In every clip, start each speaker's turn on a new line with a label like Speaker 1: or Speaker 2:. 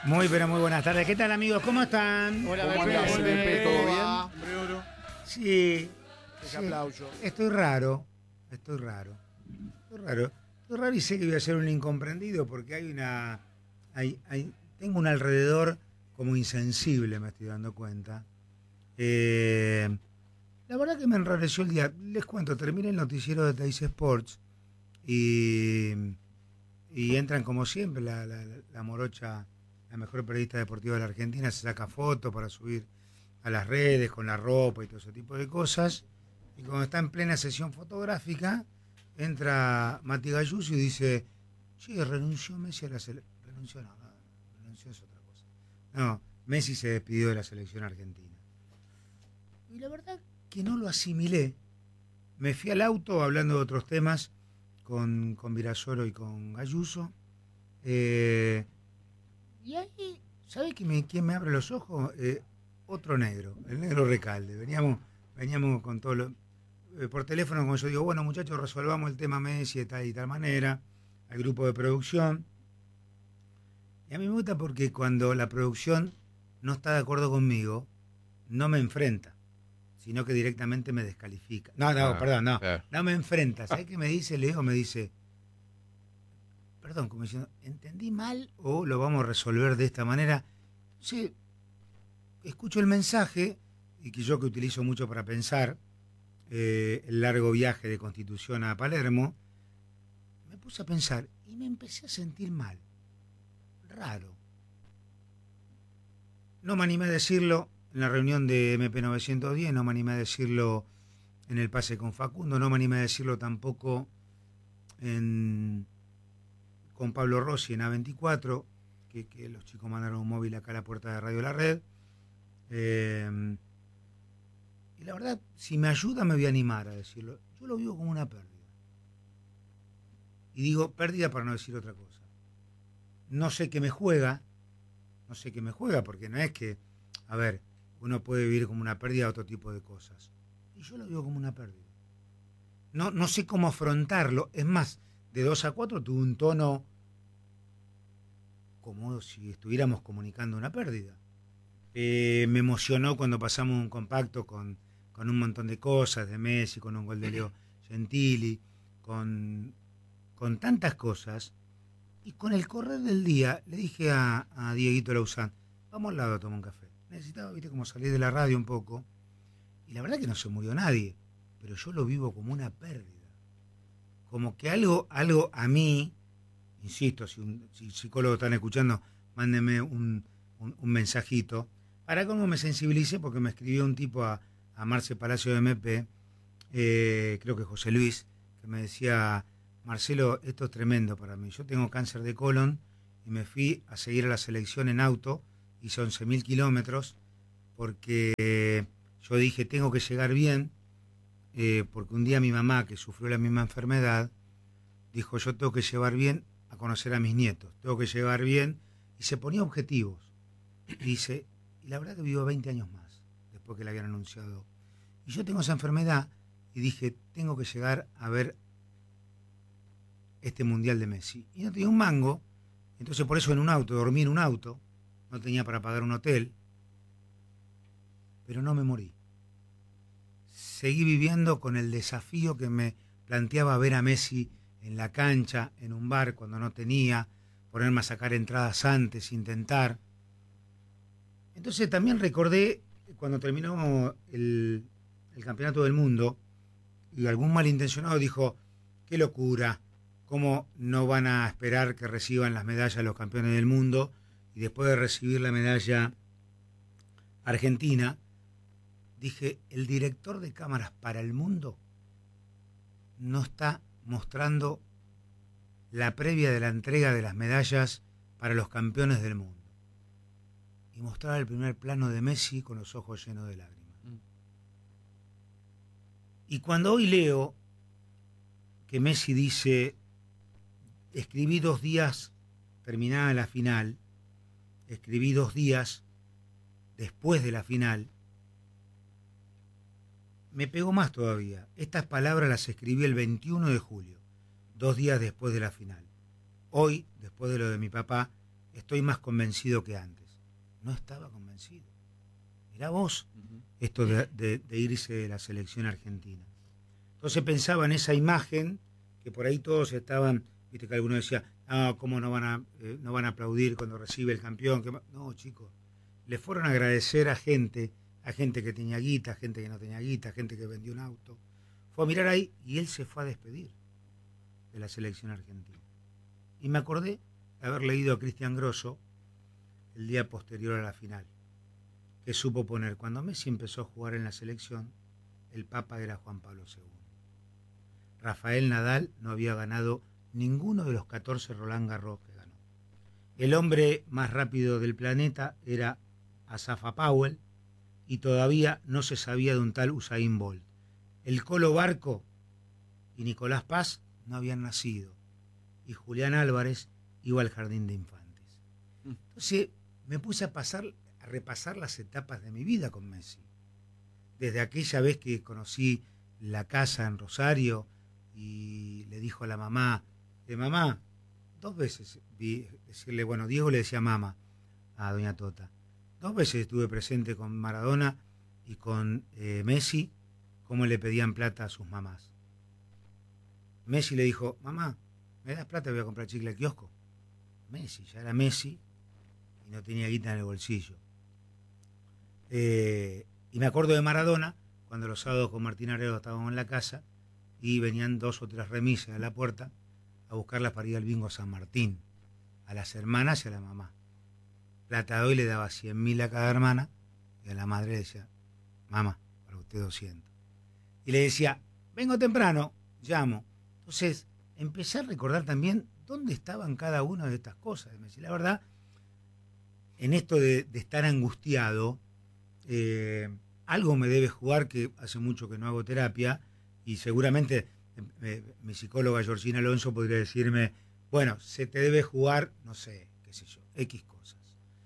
Speaker 1: Muy, pero muy buenas tardes. ¿Qué tal, amigos? ¿Cómo están?
Speaker 2: Hola,
Speaker 3: ¿Cómo andás, Pepe? ¿Todo bien?
Speaker 2: Hombre oro.
Speaker 1: Sí.
Speaker 2: Te
Speaker 1: sí.
Speaker 2: aplauso.
Speaker 1: Estoy raro y sé que voy a ser un incomprendido porque tengo un alrededor como insensible, me estoy dando cuenta. La verdad que me enrareció el día. Les cuento, terminé el noticiero de Teis Sports y entran como siempre la morocha, la mejor periodista deportiva de la Argentina, se saca fotos para subir a las redes con la ropa y todo ese tipo de cosas. Y cuando está en plena sesión fotográfica, entra Mati Gayuso y dice: che, renunció Messi a la selección. Renunció es otra cosa. No, Messi se despidió de la selección argentina. Y la verdad que no lo asimilé. Me fui al auto hablando de otros temas con Virasoro y con Gayuso. Y ahí, ¿sabe quién me abre los ojos? Otro negro, el negro Recalde. Veníamos con todo lo... por teléfono, como yo digo, bueno, muchachos, resolvamos el tema Messi de tal y tal manera, al grupo de producción. Y a mí me gusta porque cuando la producción no está de acuerdo conmigo, no me enfrenta, sino que directamente me descalifica. No me enfrenta. ¿Sabes qué me dice Leo? Me dice, perdón, como diciendo, ¿entendí mal o lo vamos a resolver de esta manera? Sí, escucho el mensaje, y que yo que utilizo mucho para pensar, el largo viaje de Constitución a Palermo, me puse a pensar y me empecé a sentir mal. Raro. No me animé a decirlo en la reunión de MP910, no me animé a decirlo en el pase con Facundo, no me animé a decirlo tampoco con Pablo Rossi en A24, que los chicos mandaron un móvil acá a la puerta de Radio La Red. Y la verdad, si me ayuda me voy a animar a decirlo. Yo lo vivo como una pérdida. Y digo pérdida para no decir otra cosa. No sé qué me juega, porque no es que, a ver, uno puede vivir como una pérdida otro tipo de cosas. Y yo lo vivo como una pérdida. No sé cómo afrontarlo. Es más, de 2 a 4 tuve un tono como si estuviéramos comunicando una pérdida. Me emocionó cuando pasamos un compacto con un montón de cosas de Messi, con un gol de Leo Gentili, con tantas cosas. Y con el correr del día le dije a Dieguito Lauzán, vamos al lado a tomar un café. Necesitaba, viste, como salir de la radio un poco. Y la verdad que no se murió nadie, pero yo lo vivo como una pérdida. Como que algo a mí, insisto, si psicólogos están escuchando, mándenme un mensajito, para cómo me sensibilice, porque me escribió un tipo a Marce Palacio de MP, creo que José Luis, que me decía, Marcelo, esto es tremendo para mí. Yo tengo cáncer de colon y me fui a seguir a la selección en auto, hice 11.000 kilómetros, porque yo dije, tengo que llegar bien, porque un día mi mamá, que sufrió la misma enfermedad, dijo, yo tengo que llevar bien a conocer a mis nietos, tengo que llevar bien, y se ponía objetivos. Y dice, y la verdad que vivo 20 años más, después que le habían anunciado. Y yo tengo esa enfermedad, y dije, tengo que llegar a ver este Mundial de Messi. Y no tenía un mango, entonces por eso en un auto, dormí en un auto, no tenía para pagar un hotel, pero no me morí. Seguí viviendo con el desafío que me planteaba ver a Messi en la cancha, en un bar cuando no tenía, ponerme a sacar entradas antes, intentar. Entonces también recordé cuando terminó el campeonato del mundo y algún malintencionado dijo, qué locura, cómo no van a esperar que reciban las medallas los campeones del mundo, y después de recibir la medalla argentina, dije, el director de cámaras para el mundo no está mostrando la previa de la entrega de las medallas para los campeones del mundo. Y mostraba el primer plano de Messi con los ojos llenos de lágrimas. Y cuando hoy leo que Messi dice, escribí 2 días terminada la final, escribí 2 días después de la final, me pegó más todavía. Estas palabras las escribí el 21 de julio, 2 días después de la final. Hoy, después de lo de mi papá, estoy más convencido que antes. No estaba convencido. Mirá vos esto de irse de la selección argentina. Entonces pensaba en esa imagen que por ahí todos estaban, viste que alguno decía, ¿cómo no van a aplaudir cuando recibe el campeón? No, chicos, le fueron a agradecer a gente que tenía guita, a gente que no tenía guita, a gente que vendió un auto. Fue a mirar ahí y él se fue a despedir de la selección argentina. Y me acordé de haber leído a Cristian Grosso el día posterior a la final, que supo poner, cuando Messi empezó a jugar en la selección, el Papa era Juan Pablo II. Rafael Nadal no había ganado ninguno de los 14 Roland Garros que ganó. El hombre más rápido del planeta era Asafa Powell y todavía no se sabía de un tal Usain Bolt. El Colo Barco y Nicolás Paz no habían nacido y Julián Álvarez iba al jardín de infantes. Entonces me puse a repasar las etapas de mi vida con Messi. Desde aquella vez que conocí la casa en Rosario y le dijo a la mamá, mamá, 2 veces vi decirle, bueno, Diego le decía mamá a doña Tota, 2 veces estuve presente con Maradona y con Messi, cómo le pedían plata a sus mamás. Messi le dijo, mamá, ¿me das plata? Voy a comprar chicle al kiosco. Messi, ya era Messi y no tenía guita en el bolsillo. Y me acuerdo de Maradona, cuando los sábados con Martín Aredo estábamos en la casa y venían 2 o 3 remisas a la puerta a buscarlas para ir al bingo a San Martín, a las hermanas y a la mamá. Plata de hoy le daba 100.000 a cada hermana y a la madre le decía, mamá, para usted 200. Y le decía, vengo temprano, llamo. Entonces empecé a recordar también dónde estaban cada una de estas cosas. La verdad, en esto de estar angustiado, algo me debe jugar, que hace mucho que no hago terapia, y seguramente mi psicóloga Georgina Alonso podría decirme, bueno, se te debe jugar, no sé, qué sé yo, X cosas.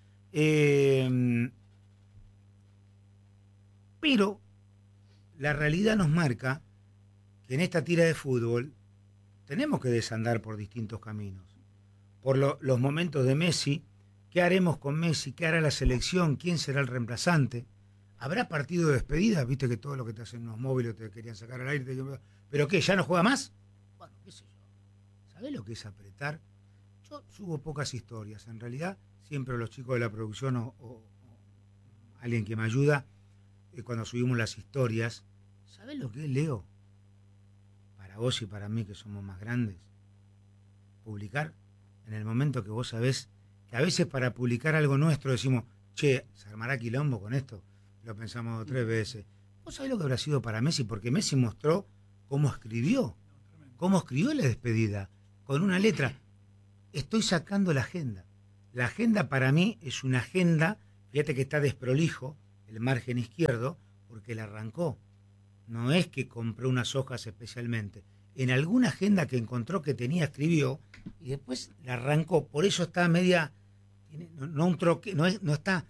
Speaker 1: Pero la realidad nos marca que en esta tira de fútbol tenemos que desandar por distintos caminos. Por los momentos de Messi, ¿qué haremos con Messi? ¿Qué hará la selección? ¿Quién será el reemplazante? ¿Habrá partido de despedida? Viste que todo lo que te hacen los móviles te querían sacar al aire. ¿Pero qué? ¿Ya no juega más? Bueno, qué sé yo. ¿Sabés lo que es apretar? Yo subo pocas historias. En realidad, siempre los chicos de la producción o alguien que me ayuda, cuando subimos las historias, ¿sabés lo que es, Leo? Para vos y para mí, que somos más grandes, publicar en el momento que vos sabés que a veces para publicar algo nuestro decimos, che, ¿se armará quilombo con esto? Lo pensamos 3 veces. ¿Vos sabés lo que habrá sido para Messi? Porque Messi mostró cómo escribió la despedida, con una letra. Estoy sacando la agenda. La agenda para mí es una agenda, fíjate que está desprolijo, el margen izquierdo, porque la arrancó. No es que compró unas hojas especialmente. En alguna agenda que encontró que tenía, escribió, y después la arrancó. Por eso está media, no un troque, no está,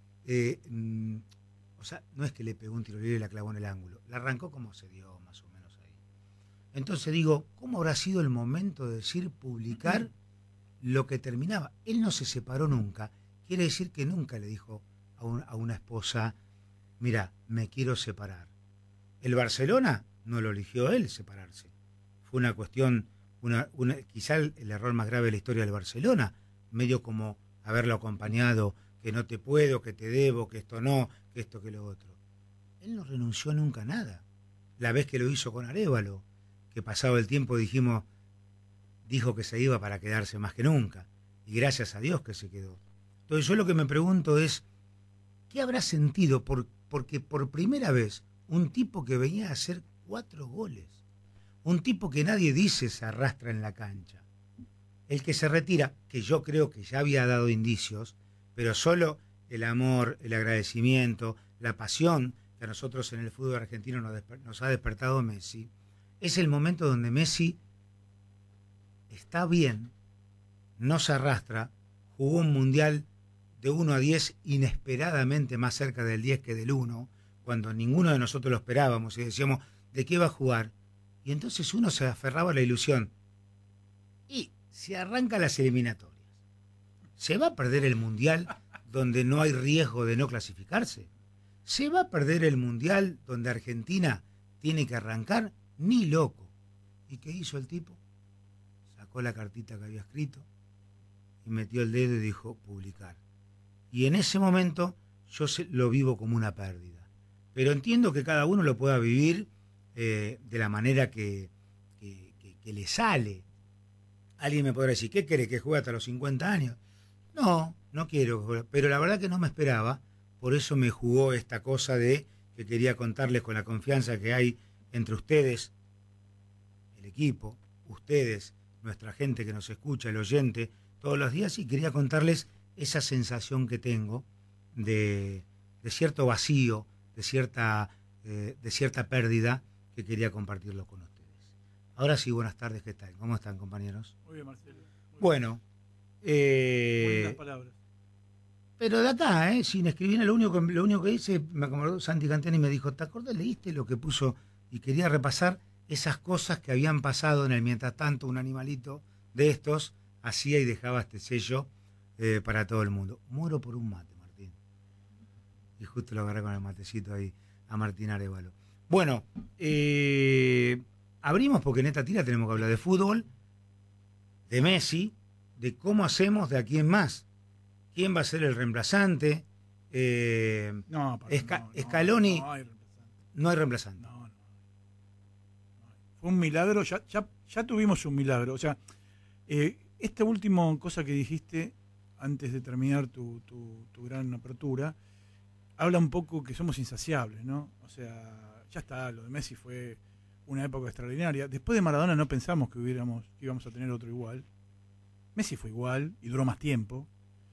Speaker 1: o sea, no es que le pegó un tiro libre y la clavó en el ángulo. La arrancó como se dio, más o menos ahí. Entonces digo, ¿cómo habrá sido el momento de decir, publicar lo que terminaba? Él no se separó nunca. Quiere decir que nunca le dijo a una esposa, mira, me quiero separar. El Barcelona no lo eligió él separarse. Fue una cuestión, quizá el error más grave de la historia del Barcelona, medio como haberlo acompañado, que no te puedo, que te debo, que esto no, que esto, que lo otro. Él no renunció nunca a nada. La vez que lo hizo con Arévalo, que pasado el tiempo dijo que se iba para quedarse más que nunca. Y gracias a Dios que se quedó. Entonces yo lo que me pregunto es, ¿qué habrá sentido? Porque por primera vez, un tipo que venía a hacer 4 goles, un tipo que nadie dice se arrastra en la cancha, el que se retira, que yo creo que ya había dado indicios, pero solo el amor, el agradecimiento, la pasión que a nosotros en el fútbol argentino nos ha despertado Messi, es el momento donde Messi está bien, no se arrastra, jugó un mundial de 1 a 10 inesperadamente más cerca del 10 que del 1, cuando ninguno de nosotros lo esperábamos y decíamos, ¿de qué va a jugar? Y entonces uno se aferraba a la ilusión. Y se arrancan las eliminatorias. ¿Se va a perder el Mundial donde no hay riesgo de no clasificarse? ¿Se va a perder el Mundial donde Argentina tiene que arrancar? Ni loco. ¿Y qué hizo el tipo? Sacó la cartita que había escrito y metió el dedo y dijo publicar. Y en ese momento yo lo vivo como una pérdida. Pero entiendo que cada uno lo pueda vivir de la manera que le sale. Alguien me podrá decir, ¿qué quiere? ¿Que juegue hasta los 50 años? No, no quiero. Pero la verdad que no me esperaba. Por eso me jugó esta cosa de que quería contarles con la confianza que hay entre ustedes, el equipo, ustedes, nuestra gente que nos escucha, el oyente, todos los días, y quería contarles esa sensación que tengo de cierto vacío, de cierta pérdida que quería compartirlo con ustedes. Ahora sí, buenas tardes, ¿qué tal? ¿Cómo están, compañeros?
Speaker 2: Muy bien, Marcelo.
Speaker 1: Bueno.
Speaker 2: Buenas palabras.
Speaker 1: Pero de acá, sin escribir, lo único que hice, me acomodó Santi Canteni y me dijo, ¿te acordás? ¿Leíste lo que puso? Y quería repasar esas cosas que habían pasado en el mientras tanto. Un animalito de estos hacía y dejaba este sello para todo el mundo. Muero por un mate, Martín. Y justo lo agarré con el matecito ahí a Martín Arévalo. Bueno, abrimos porque en esta tira tenemos que hablar de fútbol, de Messi, de cómo hacemos de aquí en más. ¿Quién va a ser el reemplazante? Scaloni. No hay reemplazante.
Speaker 2: No. Fue un milagro, ya tuvimos un milagro. O sea, esta última cosa que dijiste antes de terminar tu gran apertura, habla un poco que somos insaciables, ¿no? O sea, ya está, lo de Messi fue una época extraordinaria. Después de Maradona no pensamos que íbamos a tener otro igual. Messi fue igual y duró más tiempo.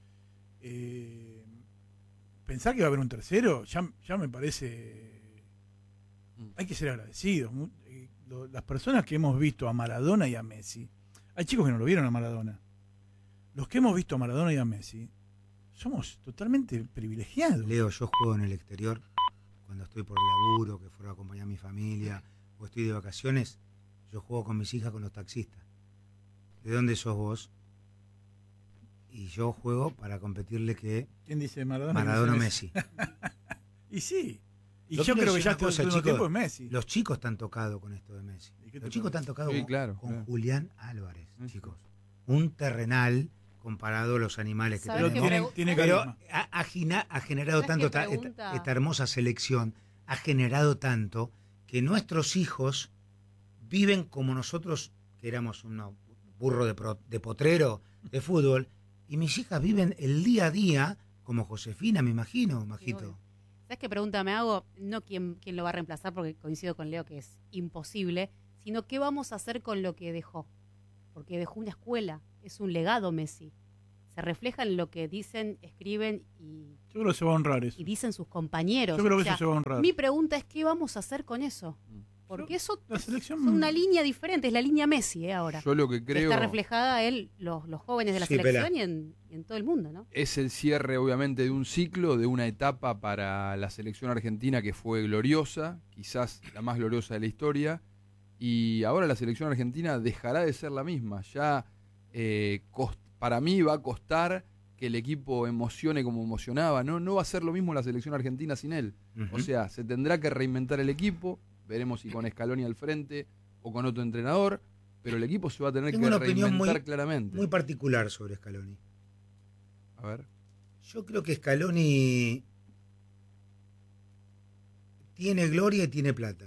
Speaker 2: Pensar que va a haber un tercero ya me parece, hay que ser agradecidos. Las personas que hemos visto a Maradona y a Messi, hay chicos que no lo vieron a Maradona, los que hemos visto a Maradona y a Messi somos totalmente privilegiados.
Speaker 1: Leo, yo juego en el exterior cuando estoy por el laburo, que fuera a acompañar a mi familia o estoy de vacaciones. Yo juego con mis hijas, con los taxistas. ¿De dónde sos vos? Y yo juego para competirle que...
Speaker 2: ¿Quién dice Maradona?
Speaker 1: Maradona o Messi.
Speaker 2: Y sí. Y yo creo que ya está el tiempo es Messi.
Speaker 1: Los chicos están tocados con esto de Messi. Los chicos están tocados con Julián Álvarez, chicos. Un terrenal comparado a los animales que tenemos. Pero ha generado tanto, esta hermosa selección, ha generado tanto que nuestros hijos viven como nosotros, que éramos un burro de potrero de fútbol. Y mis hijas viven el día a día como Josefina, me imagino, Majito.
Speaker 3: Sí, ¿sabes qué pregunta me hago? No quién lo va a reemplazar, porque coincido con Leo que es imposible, sino qué vamos a hacer con lo que dejó. Porque dejó una escuela, es un legado Messi. Se refleja en lo que dicen, escriben y...
Speaker 2: Yo creo que se va a honrar eso.
Speaker 3: Y dicen sus compañeros.
Speaker 2: Yo creo que eso se va a honrar.
Speaker 3: Mi pregunta es, ¿qué vamos a hacer con eso? Porque eso
Speaker 2: la selección...
Speaker 3: es una línea diferente, es la línea Messi ahora.
Speaker 4: Yo lo que creo...
Speaker 3: Está reflejada en los jóvenes de la selección y en todo el mundo, ¿no?
Speaker 4: Es el cierre, obviamente, de un ciclo, de una etapa para la selección argentina que fue gloriosa, quizás la más gloriosa de la historia, y ahora la selección argentina dejará de ser la misma. Ya para mí va a costar que el equipo emocione como emocionaba. No va a ser lo mismo la selección argentina sin él. O sea, se tendrá que reinventar el equipo. Veremos si con Scaloni al frente o con otro entrenador, pero el equipo se va a tener que reinventar claramente.
Speaker 1: Muy particular sobre Scaloni.
Speaker 4: A ver.
Speaker 1: Yo creo que Scaloni tiene gloria y tiene plata.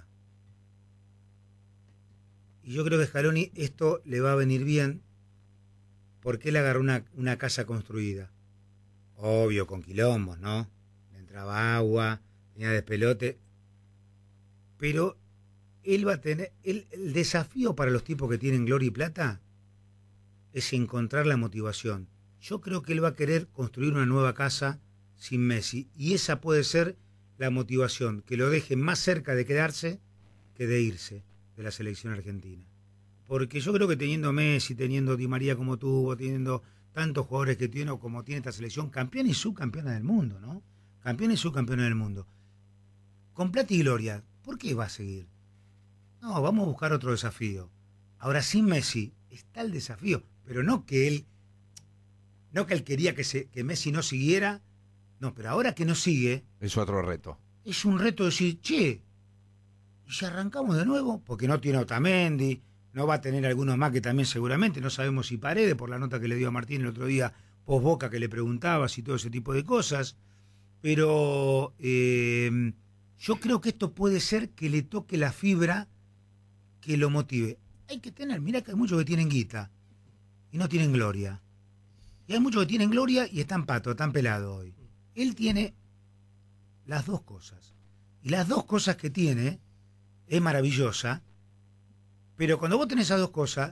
Speaker 1: Y yo creo que Scaloni esto le va a venir bien porque él agarró una casa construida. Obvio, con quilombos, ¿no? Le entraba agua, tenía despelote. Pero él va a tener... el desafío para los tipos que tienen gloria y plata es encontrar la motivación. Yo creo que él va a querer construir una nueva casa sin Messi. Y esa puede ser la motivación, que lo deje más cerca de quedarse que de irse de la selección argentina. Porque yo creo que teniendo Messi, teniendo Di María como tuvo, teniendo tantos jugadores que tiene o como tiene esta selección, campeona y subcampeona del mundo, ¿no? Campeona y subcampeona del mundo. Con plata y gloria, ¿por qué va a seguir? No, vamos a buscar otro desafío. Ahora, sin Messi, está el desafío, pero no que él no que él quería que Messi no siguiera, no, pero ahora que no sigue,
Speaker 5: Es otro reto.
Speaker 1: es un reto decir, che, ¿y si arrancamos de nuevo? Porque no tiene Otamendi, no va a tener algunos más que también seguramente, no sabemos si Paredes, por la nota que le dio a Martín el otro día, post Boca, que le preguntabas y todo ese tipo de cosas. Pero yo creo que esto puede ser que le toque la fibra que lo motive. Hay que tener, mirá que hay muchos que tienen guita y no tienen gloria. Y hay muchos que tienen gloria y están patos, están pelados hoy. Él tiene las dos cosas. Y las dos cosas que tiene es maravillosa. Pero cuando vos tenés esas dos cosas,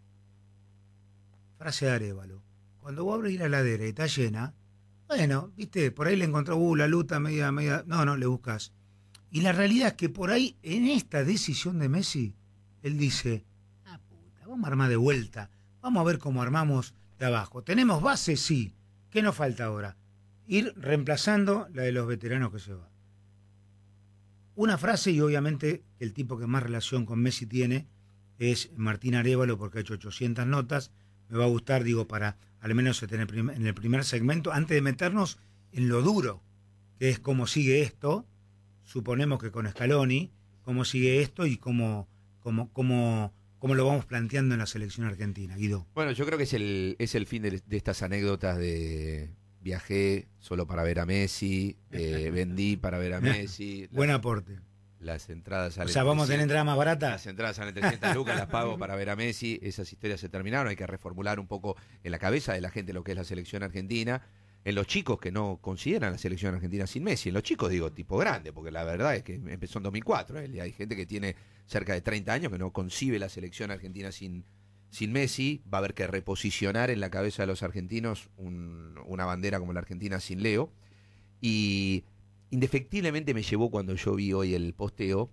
Speaker 1: frase de Arévalo, cuando vos abrís la heladera y está llena, bueno, viste, por ahí le encontró la luta media, no, le buscas. Y la realidad es que por ahí, en esta decisión de Messi, él dice, puta, vamos a armar de vuelta, vamos a ver cómo armamos de abajo. ¿Tenemos base? Sí. ¿Qué nos falta ahora? Ir reemplazando la de los veteranos que se va. Una frase, y obviamente el tipo que más relación con Messi tiene es Martín Arévalo, porque ha hecho 800 notas. Me va a gustar, digo, para al menos en el primer segmento, antes de meternos en lo duro, que es cómo sigue esto, suponemos que con Scaloni, cómo sigue esto y cómo lo vamos planteando en la selección argentina, Guido.
Speaker 5: Bueno, yo creo que es el fin de estas anécdotas de viajé solo para ver a Messi, vendí para ver a Messi.
Speaker 1: Buen aporte.
Speaker 5: Las entradas salen.
Speaker 1: O sea, vamos a tener entradas más baratas.
Speaker 5: Las entradas salen 300 lucas, las pago para ver a Messi. Esas historias se terminaron. Hay que reformular un poco en la cabeza de la gente lo que es la selección argentina. En los chicos que no consideran la selección argentina sin Messi. En los chicos digo tipo grande, porque la verdad es que empezó en 2004. Y hay gente que tiene cerca de 30 años que no concibe la selección argentina sin Messi. Va a haber que reposicionar en la cabeza de los argentinos una bandera como la Argentina sin Leo. Y indefectiblemente me llevó, cuando yo vi hoy el posteo,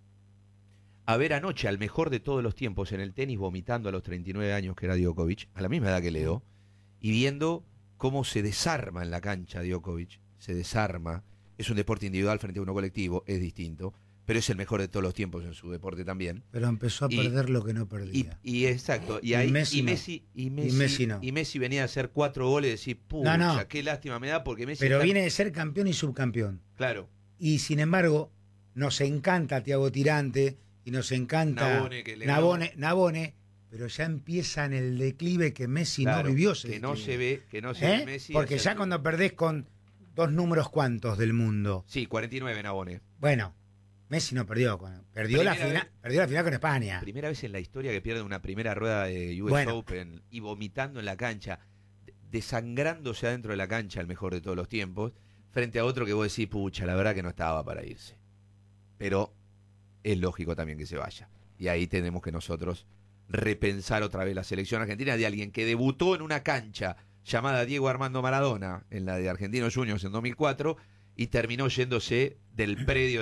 Speaker 5: a ver anoche al mejor de todos los tiempos en el tenis vomitando a los 39 años, que era Djokovic, a la misma edad que Leo, y viendo cómo se desarma en la cancha Djokovic, se desarma. Es un deporte individual frente a uno colectivo, es distinto, pero es el mejor de todos los tiempos en su deporte también.
Speaker 1: Pero empezó a perder lo que no perdía.
Speaker 5: Y exacto, y ahí
Speaker 1: Messi no.
Speaker 5: y Messi venía a hacer 4 goles y decir, pucha,
Speaker 1: no.
Speaker 5: qué lástima me da, porque Messi
Speaker 1: pero viene de ser campeón y subcampeón.
Speaker 5: Claro.
Speaker 1: Y sin embargo, nos encanta Thiago Tirante y nos encanta Nabone, pero ya empieza en el declive que Messi no vivió.
Speaker 5: Que no se ve Messi.
Speaker 1: Porque ya cuando perdés con 2 números cuantos del mundo.
Speaker 5: Sí, 49 Nabone.
Speaker 1: Bueno, Messi no perdió. Perdió la final con España.
Speaker 5: Primera vez en la historia que pierde una primera rueda de US Open y vomitando en la cancha, desangrándose adentro de la cancha, el mejor de todos los tiempos, frente a otro que vos decís, pucha, la verdad que no estaba para irse. Pero es lógico también que se vaya. Y ahí tenemos que nosotros repensar otra vez la selección argentina de alguien que debutó en una cancha llamada Diego Armando Maradona, en la de Argentinos Juniors en 2004, y terminó yéndose del predio